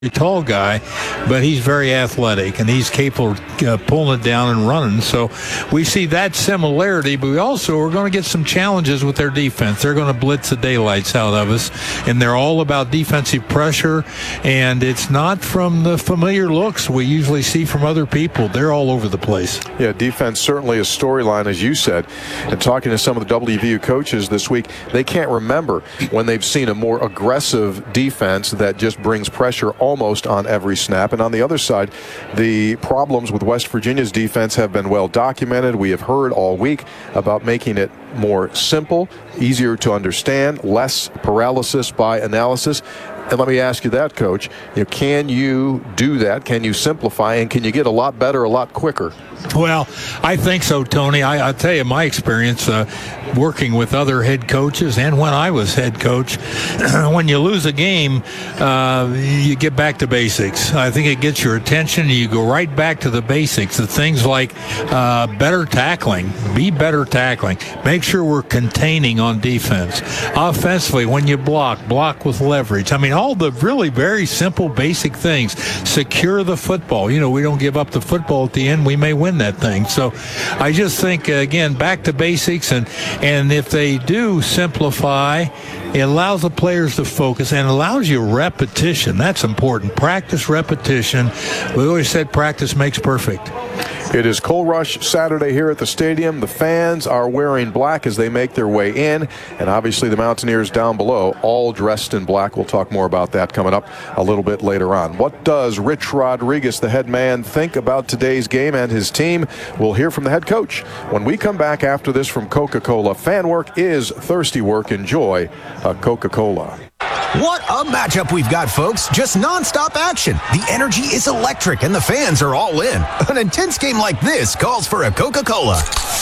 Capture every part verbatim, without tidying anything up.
a tall guy, but he's very athletic, and he's capable of uh, pulling it down and running. So we see that similarity, but we also are going to get some challenges with their defense. They're going to blitz the daylights out of us, and they're all about defensive pressure, and it's not from the familiar looks we usually see from other people. They're all over the place. Yeah, defense certainly a storyline, as you said. And talking to some of the W V U coaches this week, they can't remember when they've seen a more aggressive defense that just brings pressure all almost on every snap. And on the other side, the problems with West Virginia's defense have been well documented. We have heard all week about making it more simple, easier to understand, less paralysis by analysis. And let me ask you that, Coach. You know, can you do that? Can you simplify? And can you get a lot better a lot quicker? Well, I think so, Tony. I, I'll tell you my experience uh, working with other head coaches and when I was head coach. When you lose a game, uh, you get back to basics. I think it gets your attention. You go right back to the basics. The things like uh, better tackling. Be better tackling. Make sure we're containing on defense. Offensively, when you block, block with leverage. I mean, all the really very simple, basic things. Secure the football. You know, we don't give up the football at the end. We may win that thing. So I just think, uh, again, back to basics. And, and if they do simplify, it allows the players to focus and allows you repetition. That's important. Practice, repetition. We always said practice makes perfect. It is Coal Rush Saturday here at the stadium. The fans are wearing black as they make their way in, and obviously the Mountaineers down below, all dressed in black. We'll talk more about that coming up a little bit later on. What does Rich Rodriguez, the head man, think about today's game and his team? We'll hear from the head coach when we come back after this from Coca-Cola. Fan work is thirsty work. Enjoy a Coca-Cola. What a matchup we've got, folks. Just nonstop action. The energy is electric, and the fans are all in. An intense game like this calls for a Coca-Cola.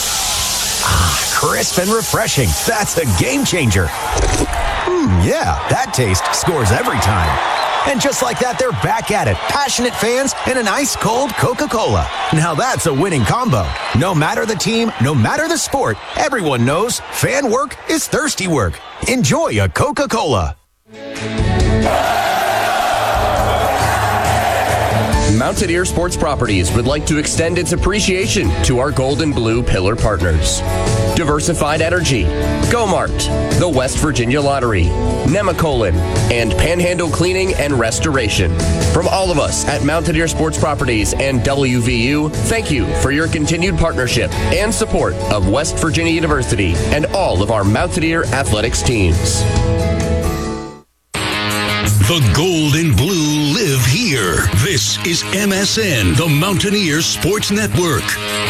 Ah, crisp and refreshing. That's a game changer. Hmm, yeah, that taste scores every time. And just like that, they're back at it. Passionate fans and an ice-cold Coca-Cola. Now that's a winning combo. No matter the team, no matter the sport, everyone knows fan work is thirsty work. Enjoy a Coca-Cola. Mountaineer Sports Properties would like to extend its appreciation to our Gold and Blue Pillar partners. Diversified Energy, Go-Mart, the West Virginia Lottery, Nemacolin, and Panhandle Cleaning and Restoration. From all of us at Mountaineer Sports Properties and W V U, thank you for your continued partnership and support of West Virginia University and all of our Mountaineer athletics teams. The Gold and Blue live here. This is M S N, the Mountaineer Sports Network.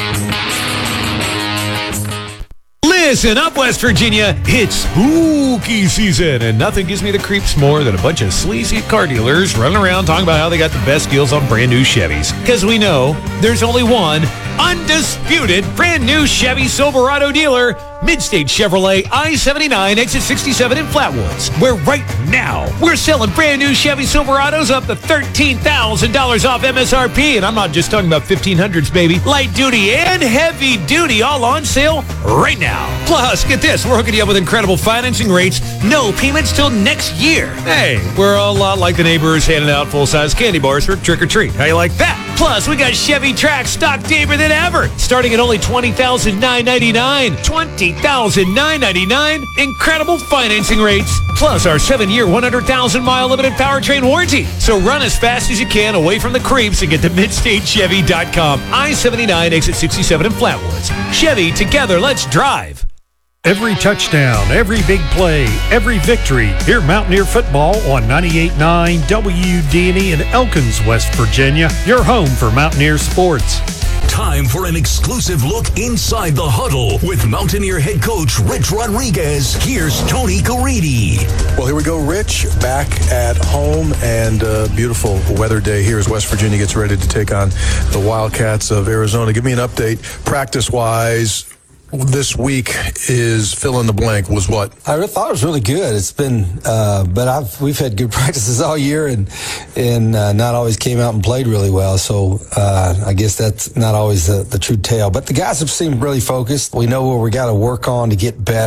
Listen up, West Virginia. It's spooky season, and nothing gives me the creeps more than a bunch of sleazy car dealers running around talking about how they got the best deals on brand new Chevys. Because we know there's only one undisputed brand new Chevy Silverado dealer, Midstate Chevrolet, I seventy-nine, exit sixty-seven in Flatwoods, where right now we're selling brand new Chevy Silverados up to thirteen thousand dollars off M S R P. And I'm not just talking about fifteen hundreds, baby. Light duty and heavy duty all on sale right now. Plus, get this, we're hooking you up with incredible financing rates, no payments till next year. Hey, we're a lot like the neighbors handing out full-size candy bars for trick-or-treat. How you like that? Plus, we got Chevy Trax stock deeper than ever, starting at only twenty thousand nine hundred ninety-nine dollars. twenty thousand nine hundred ninety-nine dollars. Incredible financing rates. Plus, our seven-year, one hundred thousand mile limited powertrain warranty. So run as fast as you can away from the creeps and get to midstate chevy dot com. I seventy-nine, exit sixty-seven in Flatwoods. Chevy, together, let's drive. Every touchdown, every big play, every victory. Hear Mountaineer football on ninety-eight point nine W D N E in Elkins, West Virginia. Your home for Mountaineer sports. Time for an exclusive look inside the huddle with Mountaineer head coach Rich Rodriguez. Here's Tony Caridi. Well, here we go, Rich, back at home, and a beautiful weather day here as West Virginia gets ready to take on the Wildcats of Arizona. Give me an update, practice-wise. This week is fill in the blank was what? I thought it was really good. It's been, uh, but I've we've had good practices all year, and and uh, not always came out and played really well. So uh, I guess that's not always the, the true tale. But the guys have seemed really focused. We know where we got to work on to get better.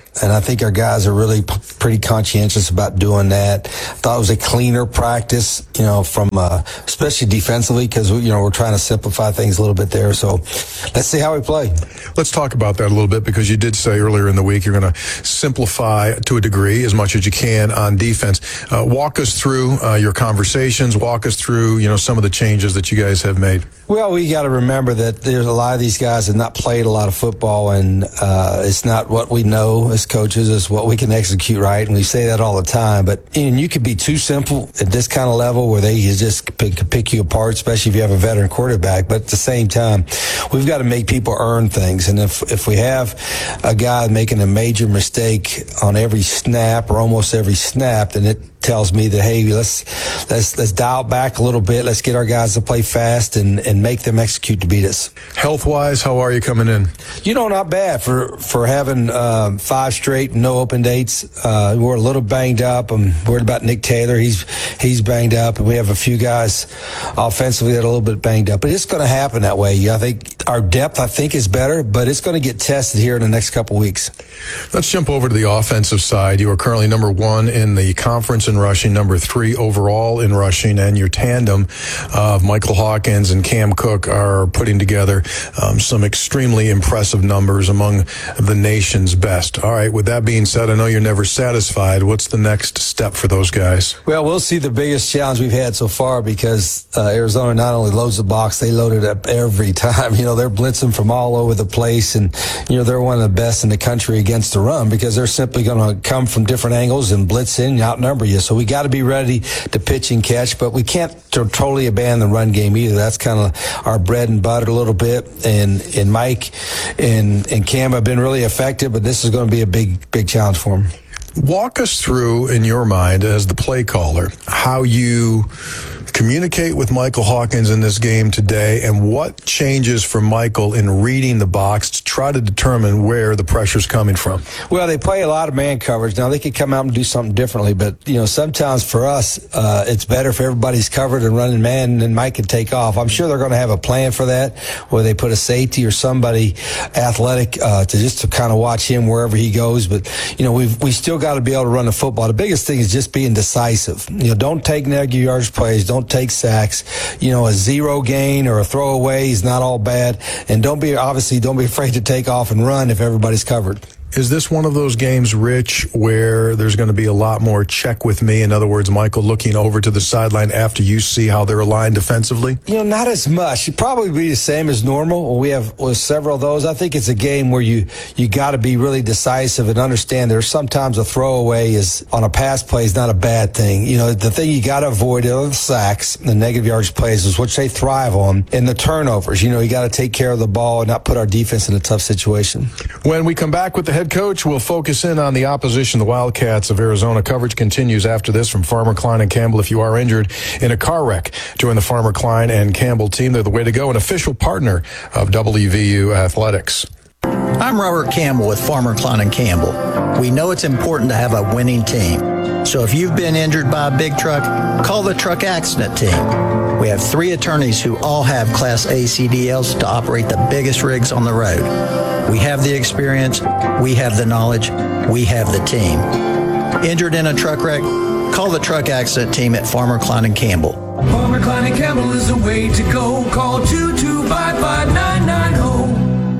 And I think our guys are really p- pretty conscientious about doing that. I thought it was a cleaner practice, you know, from uh, especially defensively, because, you know, we're trying to simplify things a little bit there. So let's see how we play. Let's talk about that a little bit, because you did say earlier in the week you're going to simplify to a degree as much as you can on defense. Uh, walk us through uh, your conversations. Walk us through, you know, some of the changes that you guys have made. Well, we got to remember that there's a lot of these guys have not played a lot of football, and uh, it's not what we know as coaches, it's what we can execute, right? And we say that all the time. But and you could be too simple at this kind of level where they just pick, pick you apart, especially if you have a veteran quarterback. But at the same time, we've got to make people earn things. And if if we have a guy making a major mistake on every snap or almost every snap, then it tells me that, hey, let's let's let's dial back a little bit. Let's get our guys to play fast and, and make them execute to beat us. Health-wise, how are you coming in? You know, not bad for for having um, five straight no open dates. Uh, we're a little banged up. I'm worried about Nick Taylor. He's he's banged up, and we have a few guys offensively that are a little bit banged up. But it's going to happen that way. I think our depth, I think, is better, but it's going to get tested here in the next couple weeks. Let's jump over to the offensive side. You are currently number one in the conference in rushing, number three overall in rushing, and your tandem of Michael Hawkins and Cam Cook are putting together um, some extremely impressive numbers, among the nation's best. All right, with that being said, I know you're never satisfied. What's the next step for those guys? Well, we'll see the biggest challenge we've had so far, because uh, Arizona not only loads the box, they load it up every time. You know, they're blitzing from all over the place, and, you know, they're one of the best in the country against the run, because they're simply going to come from different angles and blitz in and outnumber you. So we got to be ready to pitch and catch, but we can't t- totally abandon the run game either. That's kind of our bread and butter a little bit. And and Mike and and Cam have been really effective, but this is going to be a big big challenge for them. Walk us through, in your mind, as the play caller, how you communicate with Michael Hawkins in this game today, and what changes for Michael in reading the box to try to determine where the pressure's coming from. Well, they play a lot of man coverage. Now, they could come out and do something differently, but, you know, sometimes for us, uh, it's better if everybody's covered and running man, and then Mike can take off. I'm sure they're going to have a plan for that, where they put a safety or somebody athletic uh, to just to kind of watch him wherever he goes. But, you know, we've we still got to be able to run the football. The biggest thing is just being decisive. You know, don't take negative yards plays. Don't take sacks. You know, a zero gain or a throwaway is not all bad. And don't be, obviously, don't be afraid to take off and run if everybody's covered. Is this one of those games, Rich, where there's going to be a lot more check with me? In other words, Michael looking over to the sideline after you see how they're aligned defensively? You know, not as much. It'd probably be the same as normal. We have well, several of those. I think it's a game where you, you got to be really decisive and understand there's sometimes a throwaway is on a pass play is not a bad thing. You know, the thing you got to avoid are the sacks, the negative yards plays, is which they thrive on, and the turnovers. You know, you got to take care of the ball and not put our defense in a tough situation. When we come back with the head coach, we'll focus in on the opposition, the Wildcats of Arizona. Coverage continues after this from Farmer, Klein, and Campbell. If you are injured in a car wreck, join the Farmer, Klein, and Campbell team. They're the way to go, an official partner of W V U Athletics. I'm Robert Campbell with Farmer, Klein, and Campbell. We know it's important to have a winning team. So if you've been injured by a big truck, call the truck accident team. We have three attorneys who all have Class A C D Ls to operate the biggest rigs on the road. We have the experience, we have the knowledge, we have the team. Injured in a truck wreck? Call the truck accident team at Farmer, Klein, and Campbell. Farmer, Klein, and Campbell is the way to go. Call two two five five nine nine zero.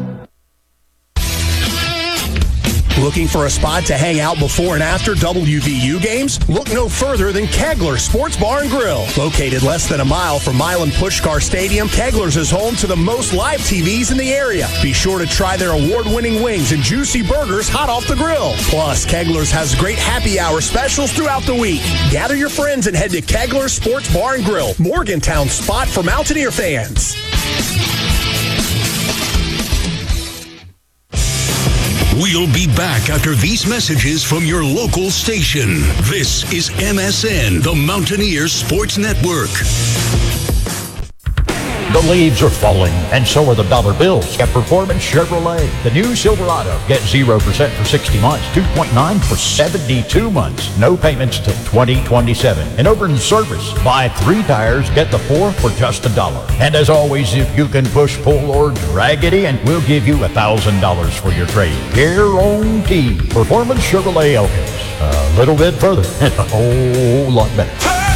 Looking for a spot to hang out before and after W V U games? Look no further than Kegler's Sports Bar and Grill. Located less than a mile from Milan Puskar Stadium, Kegler's is home to the most live T Vs in the area. Be sure to try their award-winning wings and juicy burgers hot off the grill. Plus, Kegler's has great happy hour specials throughout the week. Gather your friends and head to Kegler's Sports Bar and Grill, Morgantown's spot for Mountaineer fans. We'll be back after these messages from your local station. This is M S N, the Mountaineer Sports Network. The leaves are falling, and so are the dollar bills. At Performance Chevrolet, the new Silverado. Get zero percent for sixty months, two point nine for seventy-two months. No payments till twenty twenty-seven. And over in service, buy three tires, get the fourth for just a dollar. And as always, if you can push, pull, or drag it in, we'll give you a thousand dollars for your trade. Guaranteed. Performance Chevrolet Elkins. A little bit further and a whole lot better.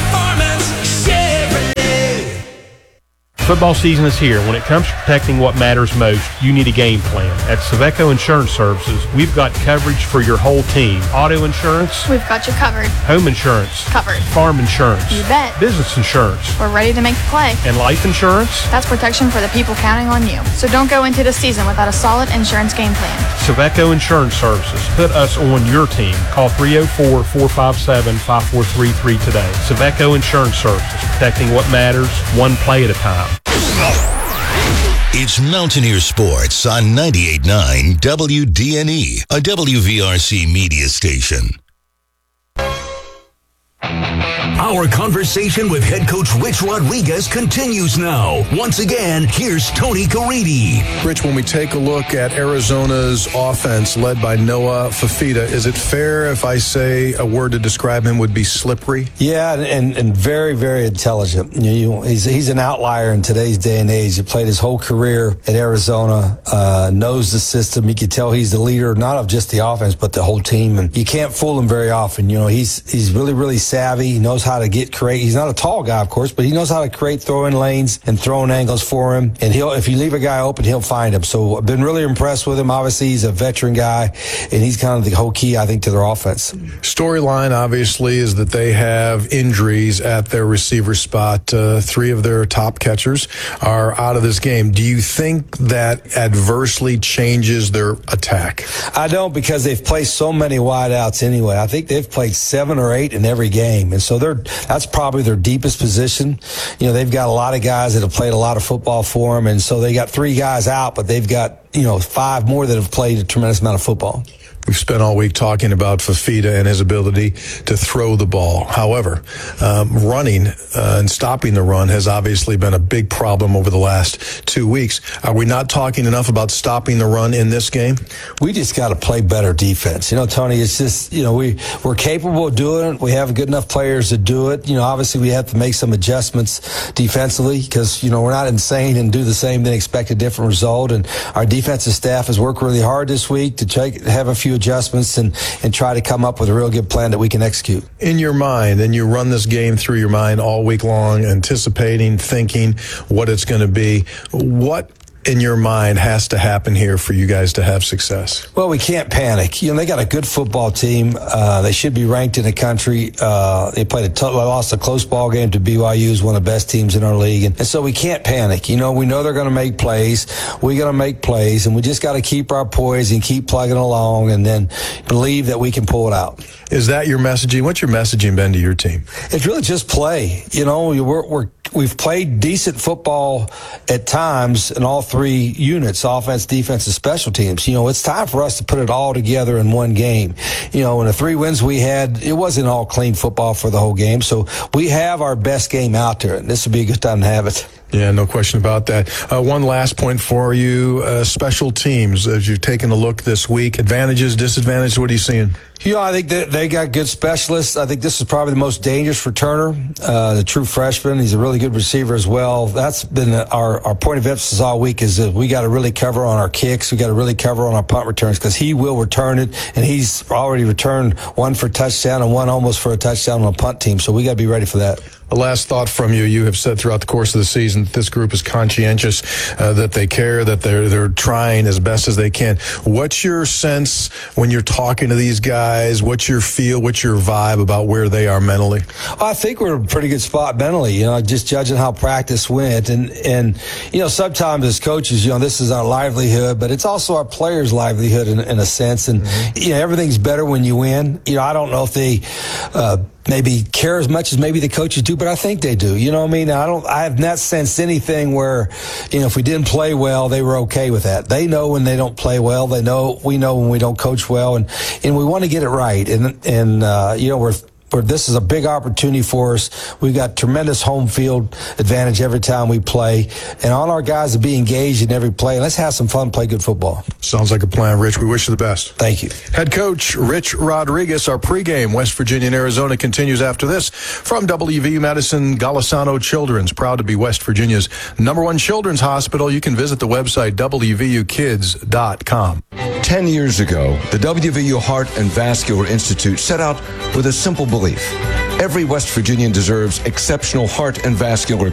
Football season is here. When it comes to protecting what matters most, you need a game plan. At Saveco Insurance Services, we've got coverage for your whole team. Auto insurance. We've got you covered. Home insurance. Covered. Farm insurance. You bet. Business insurance. We're ready to make the play. And life insurance. That's protection for the people counting on you. So don't go into the season without a solid insurance game plan. Saveco Insurance Services. Put us on your team. Call three oh four, four five seven, five four three three today. Saveco Insurance Services. Protecting what matters, one play at a time. It's Mountaineer Sports on ninety-eight point nine W D N E, a W V R C media station. Our conversation with head coach Rich Rodriguez continues now. Once again, here's Tony Caridi. Rich, when we take a look at Arizona's offense led by Noah Fifita, is it fair if I say a word to describe him would be slippery? Yeah, and, and very, very intelligent. You know, he's, he's an outlier in today's day and age. He played his whole career at Arizona, uh, knows the system. You can tell he's the leader, not of just the offense, but the whole team. And you can't fool him very often. You know, he's he's really, really savvy. He knows how to get create. He's not a tall guy, of course, but he knows how to create throwing lanes and throwing angles for him. And he'll, if you leave a guy open, he'll find him. So I've been really impressed with him. Obviously, he's a veteran guy, and he's kind of the whole key, I think, to their offense. Storyline, obviously, is that they have injuries at their receiver spot. Uh, three of their top catchers are out of this game. Do you think that adversely changes their attack? I don't, because they've played so many wideouts anyway. I think they've played seven or eight in every game, and so they're that's probably their deepest position. You know, they've got a lot of guys that have played a lot of football for them, and so they got three guys out, but they've got, you know, five more that have played a tremendous amount of football. We've spent all week talking about Fifita and his ability to throw the ball. However, um, running uh, and stopping the run has obviously been a big problem over the last two weeks. Are we not talking enough about stopping the run in this game? We just got to play better defense. You know, Tony, it's just, you know, we, we're capable of doing it. We have good enough players to do it. You know, obviously we have to make some adjustments defensively because, you know, we're not insane and do the same thing, expect a different result. And our defensive staff has worked really hard this week to try, have a few adjustments and, and try to come up with a real good plan that we can execute. In your mind, and you run this game through your mind all week long, anticipating, thinking what it's going to be, what in your mind has to happen here for you guys to have success? Well, we can't panic. You know, they got a good football team. Uh, they should be ranked in the country. Uh, they played a t- lost a close ball game to B Y U, who's one of the best teams in our league. And, and so we can't panic. You know, we know they're going to make plays. We're going to make plays, and we just got to keep our poise and keep plugging along and then believe that we can pull it out. Is that your messaging? What's your messaging been to your team? It's really just play. You know, we're, we're, we've played decent football at times in all three units, offense, defense, and special teams. You know, it's time for us to put it all together in one game. You know, in the three wins we had, it wasn't all clean football for the whole game. So we have our best game out there, and this would be a good time to have it. Yeah, no question about that. Uh, one last point for you, uh, special teams, as you've taken a look this week, advantages, disadvantages, what are you seeing? You know, I think that they got good specialists. I think this is probably the most dangerous returner, uh, the true freshman. He's a really good receiver as well. That's been our, our point of emphasis all week is that we got to really cover on our kicks. We got to really cover on our punt returns because he will return it, and he's already returned one for a touchdown and one almost for a touchdown on a punt team. So we got to be ready for that. A last thought from you. You have said throughout the course of the season that this group is conscientious, uh, that they care, that they're they're trying as best as they can. What's your sense when you're talking to these guys? What's your feel? What's your vibe about where they are mentally? I think we're in a pretty good spot mentally, you know, just judging how practice went. And, and you know, sometimes as coaches, you know, this is our livelihood, but it's also our players' livelihood in, in a sense. And, mm-hmm. you know, everything's better when you win. You know, I don't know if they uh, maybe care as much as maybe the coaches do, but I think they do. You know what I mean? I don't, I have not sensed anything where, you know, if we didn't play well, they were okay with that. They know when they don't play well. They know, we know when we don't coach well, and, and we want to get it right. And, and, uh, you know, we're, where this is a big opportunity for us. We've got tremendous home field advantage every time we play, and all our guys to be engaged in every play. Let's have some fun, play good football. Sounds like a plan, Rich. We wish you the best. Thank you. Head coach Rich Rodriguez. Our pregame West Virginia and Arizona continues after this from W V U Madison Golisano Children's, proud to be West Virginia's number one children's hospital. You can visit the website w v u kids dot com. Ten years ago, the W V U Heart and Vascular Institute set out with a simple belief. Every West Virginian deserves exceptional heart and vascular